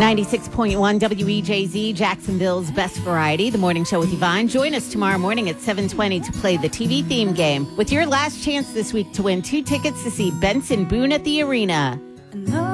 96.1 WEJZ, Jacksonville's best variety, the morning show with Yvonne. Join us tomorrow morning at 7:20 to play the TV theme game with your last chance this week to win 2 tickets to see Benson Boone at the Arena.